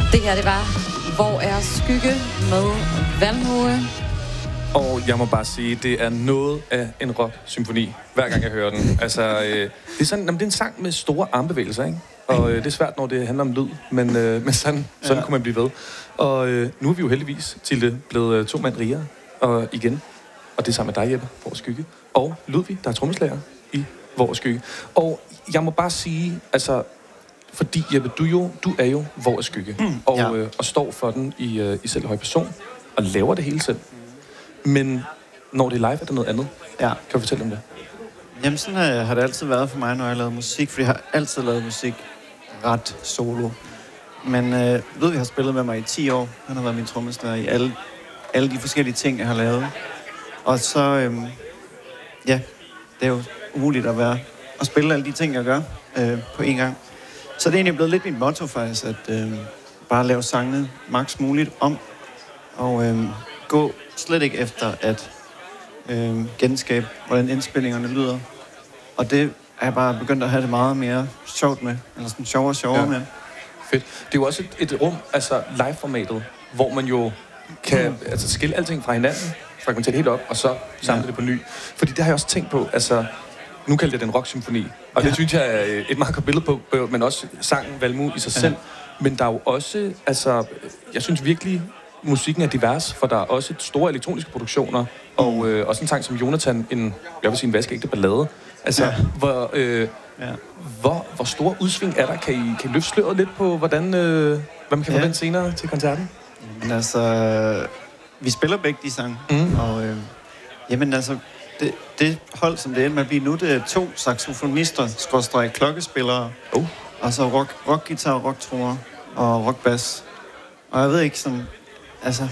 Det her, det var Hvor er skygge med Valmue. Og jeg må bare sige, det er noget af en rock-symfoni, hver gang jeg hører den. Altså, det er sådan, det er en sang med store armbevægelser, ikke? Og det er svært, når det handler om lyd, men sådan kunne man blive ved. Og nu er vi jo heldigvis til det blevet 2 mand rigere og igen. Og det er sammen med dig, Jeppe, Hvor er skygge. Og Ludvig, der er trommeslager i Hvor er skygge. Og jeg må bare sige, altså, fordi Jeppe, du er jo Hvor er skygge. Og står for den i selv høj person, og laver det hele selv. Men når det er live, er der noget andet. Ja. Kan du fortælle om det? Jamen, sådan har det altid været for mig, når jeg laver musik, for jeg har altid lavet musik ret solo. Men Ludvig har spillet med mig i 10 år. Han har været min trommeslager i alle de forskellige ting, jeg har lavet. Og så, det er jo umuligt at spille alle de ting, jeg gør på én gang. Så det er egentlig blevet lidt mit motto faktisk, at bare lave sangene maks muligt om, og gå slet ikke efter at genskabe, hvordan indspillingerne lyder. Og det er jeg bare begyndt at have det meget mere sjovt med, eller sådan sjovere med. Fedt. Det er jo også et rum, altså live-formatet, hvor man jo kan skille alting fra hinanden, fragmentere det helt op, og så samle det på ny. Fordi det har jeg også tænkt på, altså, nu kalder jeg det en rock-symfoni, og det synes jeg er et meget godt billede på, men også sangen Valmue i sig selv. Men der er jo også, altså, jeg synes virkelig, musikken er divers, for der er også store elektroniske produktioner, og også en sang som Jonathan, jeg vil sige en vaskeægte ballade. Altså, hvor store udsving er der? Kan I løfte sløret lidt på, hvad man kan forvente senere til koncerten? Men altså, vi spiller begge de sange, og jamen altså, det hold, som det ender med at blive nu, det er 2 saxofonister, klokkespillere, og så rockguitar, rocktrommer og rockbass. Og jeg ved ikke, sådan, altså,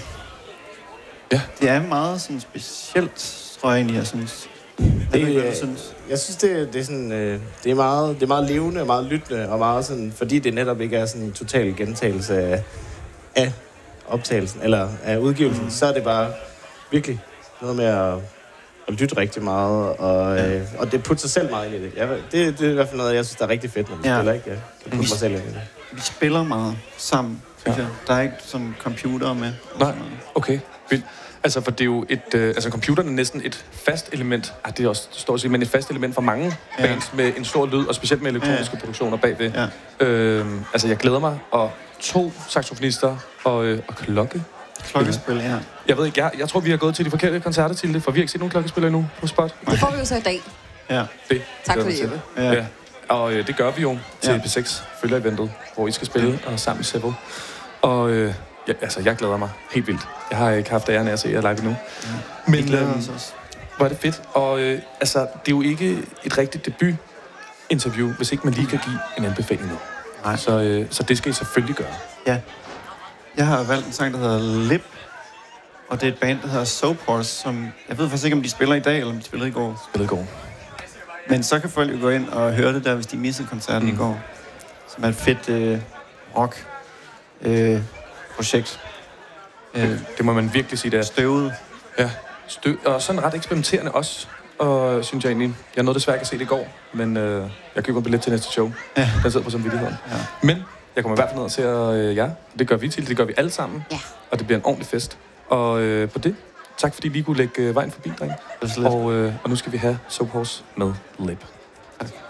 det er meget sådan specielt, tror jeg egentlig, jeg synes. Jeg synes, det er sådan, det er meget levende, meget lyttende, og meget sådan, fordi det netop ikke er sådan en total gentagelse af optagelsen, eller af udgivelsen, så er det bare virkelig noget med at lytte rigtig meget, og det putter sig selv meget ind i det. Det er i hvert fald noget, jeg synes, der er rigtig fedt, når vi spiller, ikke? Jeg kan putte mig selv ind i det. Vi spiller meget sammen, synes jeg. Der er ikke sådan computer med. Nej, okay. Vildt. Altså, for det er jo computeren er næsten et fast element, det er også står at sige, men et fast element for mange bands med en stor lyd, og specielt med elektroniske produktioner bagved. Altså, jeg glæder mig, og 2 saxofonister og klokkespil, Jeg ved ikke, jeg tror, vi har gået til de forkerte koncerter til det, for vi har ikke set nogen klokkespillere endnu på spot. Det får vi jo så i dag. Ja. Tak for det, Jeppe. Og det gør vi jo til P6 følger-eventet, hvor I skal spille og sammen med Seville. Og jeg glæder mig helt vildt. Jeg har ikke haft æren af at se jer live endnu. Men hvor er det fedt. Og det er jo ikke et rigtigt debutinterview, hvis ikke man lige kan give en anbefaling nu. Nej. Så det skal I selvfølgelig gøre. Ja. Jeg har valgt en sang, der hedder Lip, og det er et band, der hedder Soap Horse, som jeg ved faktisk ikke, om de spiller i dag, eller om de spillede i går. Men så kan folk jo gå ind og høre det der, hvis de missede koncerten i går. Som er et fedt rock projekt. Det må man virkelig sige, det er. Støvet. Ja, og sådan ret eksperimenterende også, og synes jeg egentlig. Jeg nåede desværre ikke at se det i går, men jeg køber en billet til næste show. Ja. Den sidder på samvittigheden. Ja. Men jeg kommer i hvert fald ned og ser jer. Det gør vi til, det gør vi alle sammen. Ja. Og det bliver en ordentlig fest. Og på det, tak fordi vi kunne lægge vejen forbi, dreng. Og nu skal vi have Soap Horse med Lip. Tak.